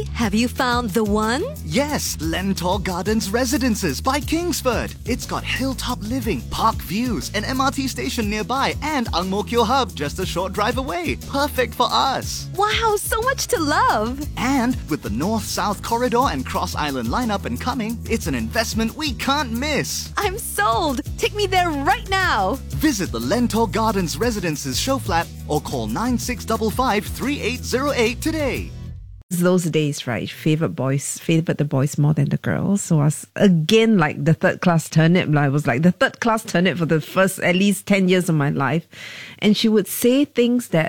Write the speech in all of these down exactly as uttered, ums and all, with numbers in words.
have you found the one? Yes, Lentor Gardens Residences by Kingsford. It's got hilltop living, park views, an M R T station nearby, and Ang Mo Kio Hub just a short drive away. Perfect for us. Wow, so much to love. And with the North-South Corridor and Cross Island line up and coming, it's an investment we can't miss. I'm sold. Take me there right now. Visit the Lentor Gardens Residences show flat or call nine six five five, three eight zero eight today. Those days, right, favourite boys, favoured the boys more than the girls. So I was, again, like the third class turnip. I was like the third class turnip for the first at least ten years of my life. And she would say things that,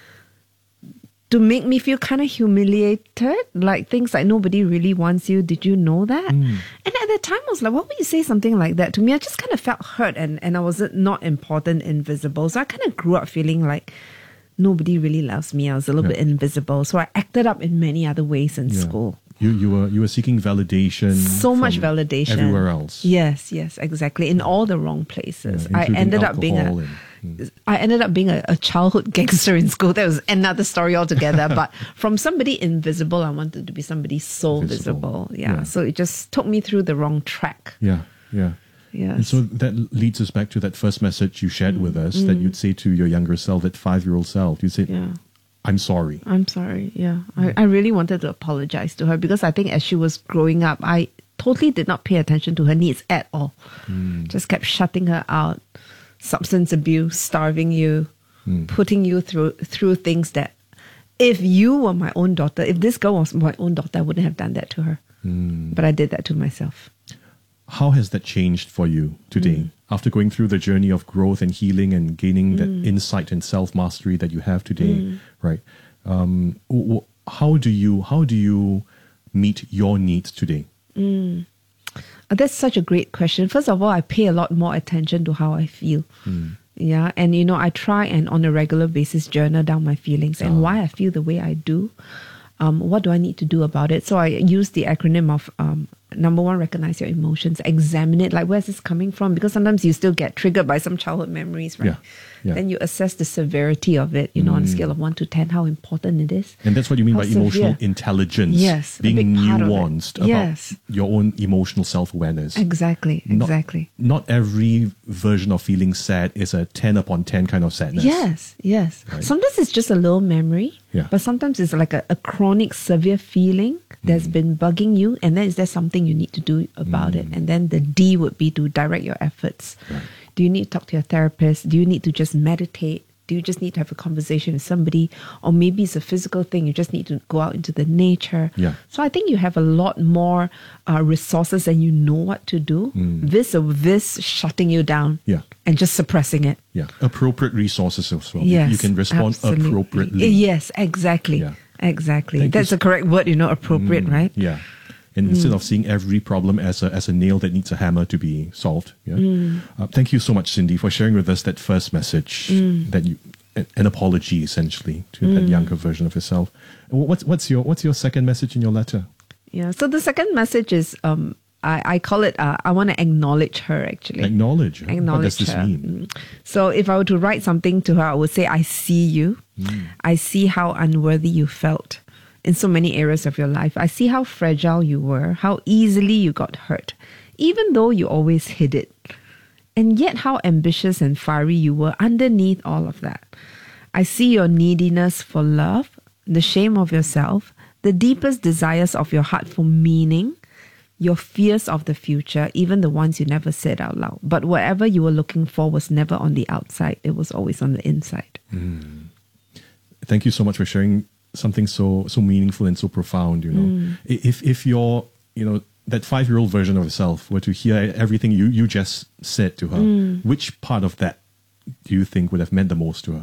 to make me feel kind of humiliated, like things like nobody really wants you. Did you know that? Mm. And at the time, I was like, why would you say something like that to me? I just kind of felt hurt and, and I was not important, invisible. So I kind of grew up feeling like nobody really loves me. I was a little yeah. bit invisible. So I acted up in many other ways in yeah. school. You you were you were seeking validation. So much validation. Everywhere else. Yes, yes, exactly. In all the wrong places. Yeah, I ended up being a and, mm. I ended up being a, a childhood gangster in school. That was another story altogether. But from somebody invisible, I wanted to be somebody so visible. visible. Yeah. yeah. So it just took me through the wrong track. Yeah, yeah. Yes. And so that leads us back to that first message you shared mm. with us mm. that you'd say to your younger self, that five-year-old self. You'd say, yeah. I'm sorry. I'm sorry, yeah. I, I really wanted to apologize to her because I think as she was growing up, I totally did not pay attention to her needs at all. Mm. Just kept shutting her out. Substance abuse, starving you, mm. putting you through through things that if you were my own daughter, if this girl was my own daughter, I wouldn't have done that to her. Mm. But I did that to myself. How has that changed for you today? Mm. After going through the journey of growth and healing and gaining mm. that insight and self-mastery that you have today, mm. right? Um, w- how do you how do you meet your needs today? Mm. That's such a great question. First of all, I pay a lot more attention to how I feel. Mm. Yeah, and you know, I try and on a regular basis journal down my feelings and oh. why I feel the way I do. Um, what do I need to do about it? So I use the acronym of um, number one, recognize your emotions, examine it. Like, where's this coming from? Because sometimes you still get triggered by some childhood memories, right? Yeah. Yeah. Then you assess the severity of it, you know, mm. on a scale of one to ten, how important it is. And that's what you mean how by severe. Emotional intelligence. Yes. Being nuanced about yes. your own emotional self-awareness. Exactly, not, exactly. Not every version of feeling sad is a ten upon ten kind of sadness. Yes, yes. Right. Sometimes it's just a little memory, yeah. but sometimes it's like a, a chronic, severe feeling that's mm. been bugging you, and then is there something you need to do about mm. it? And then the D would be to direct your efforts. Right. Do you need to talk to your therapist? Do you need to just meditate? Do you just need to have a conversation with somebody? Or maybe it's a physical thing. You just need to go out into the nature. Yeah. So I think you have a lot more uh, resources and you know what to do. Mm. This or this shutting you down yeah. and just suppressing it. Yeah. Appropriate resources as well. Yes, you can respond absolutely. appropriately. Yes, exactly. Yeah. Exactly. Thank That's you. the correct word, you know, appropriate, Mm, right? Yeah. And mm. instead of seeing every problem as a, as a nail that needs a hammer to be solved. Yeah. Mm. Uh, thank you so much, Cindy, for sharing with us that first message, mm. that you, an apology essentially to mm. that younger version of yourself. What's what's your what's your second message in your letter? Yeah. So the second message is um I, I call it uh, I want to acknowledge her actually. Acknowledge. Acknowledge what does this her. mean? So if I were to write something to her, I would say, I see you. Mm. I see how unworthy you felt in so many areas of your life. I see how fragile you were, how easily you got hurt, even though you always hid it. And yet how ambitious and fiery you were underneath all of that. I see your neediness for love, the shame of yourself, the deepest desires of your heart for meaning, your fears of the future, even the ones you never said out loud. But whatever you were looking for was never on the outside. It was always on the inside. Mm. Thank you so much for sharing something so so meaningful and so profound, you know. Mm. If if you're, you know, that five-year-old version of yourself were to hear everything you, you just said to her, mm. which part of that do you think would have meant the most to her?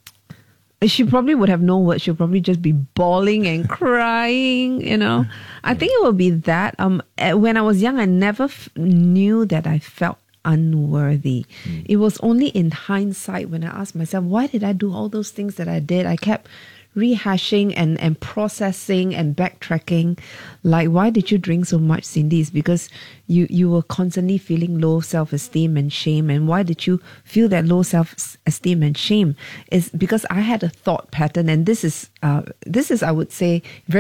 She probably would have no words. She'll probably just be bawling and crying, you know. I think it would be that. Um, when I was young, I never f- knew that I felt unworthy. Mm. It was only in hindsight when I asked myself, why did I do all those things that I did? I kept rehashing and, and processing and backtracking. Like, why did you drink so much, Cindy? It's because you, you were constantly feeling low self-esteem and shame. And why did you feel that low self-esteem and shame? It's because I had a thought pattern. And this is, uh, this is, I would say, very